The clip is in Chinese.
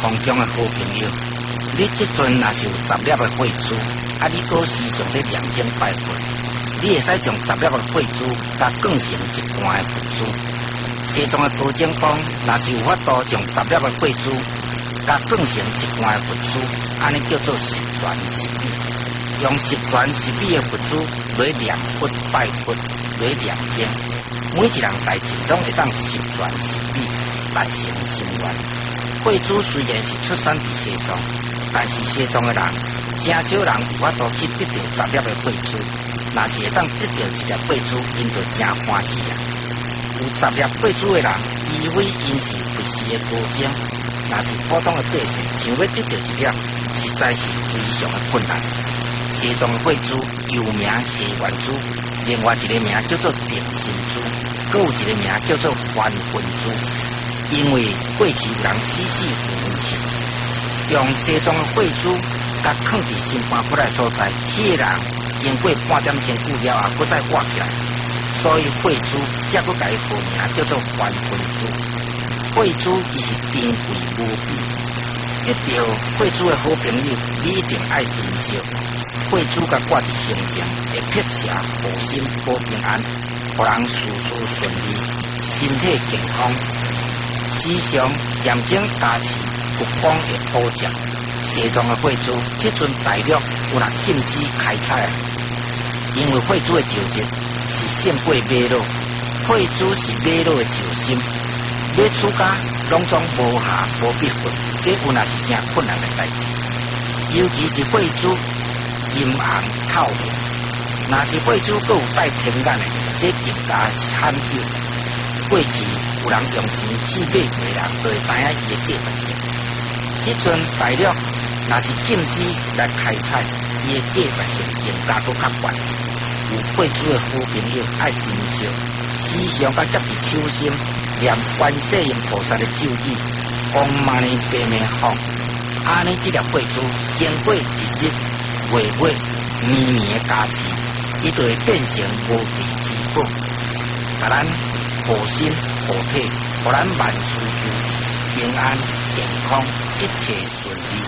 空中的好朋友，你即阵若是有10粒的慧珠，你搁时常咧念经拜佛，你会使将10粒的慧珠甲灌成一罐的佛珠。西藏的高僧讲，若是有法度将10粒的慧珠甲灌成一罐的佛珠，安尼叫做十全十美。用十全十美的佛珠来念佛拜佛，来念经，每一人代志拢会当十全十美，达成心愿。慧珠虽然是出产伫西藏，但是西藏的人真少人有法度去得到10粒的慧珠。若是会当得到一粒慧珠，因就真欢喜啊！有10粒慧珠的人，除非因是佛寺的高僧，若是普通的百姓，想要得到一粒，实在是非常的困难。西藏的慧珠又名下元珠，另外一个名叫做定心珠，搁有一个名叫做还魂珠。因为过去有人死魂去，用西藏的慧珠甲放伫心肝骨的所在，迄个人经过半点钟久了啊，搁再活起来，所以慧珠才搁改号名叫做还魂珠。慧珠伊是珍贵无比，一条慧珠的好朋友，你一定爱珍惜。慧珠甲挂伫胸前，会辟邪护身保平安，互人事事顺利，身体健康。时常念经加持，佛光会保障。西藏的慧珠，即阵大陆有人禁止开采，因为慧珠的石质是胜过玛瑙，慧珠是玛瑙的石心，要出家拢总无下无必分，这有那是真困难的代志。尤其是慧珠金红透明，若是慧珠搁有带天眼的，这更加罕有。过去有人用钱去买过人，就会知影伊的价值性。即阵大陆若是禁止来开采，伊的价值性更加搁较悬。有慧珠的好朋友爱珍惜，时常甲接伫手心，念观世音菩萨的咒语，唵嘛呢叭咪吽。安尼这粒慧珠经过日日月月年年的加持，伊就会变成无比之宝，甲咱护身护体，互咱万事如意、平安健康，一切顺利。